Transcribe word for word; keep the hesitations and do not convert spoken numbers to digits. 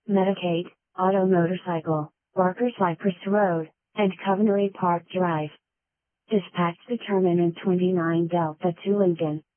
Medicaid, Auto Motorcycle, Barker Cypress Road, and Covenary Park Drive. Dispatch determinant twenty-nine Delta to Lincoln.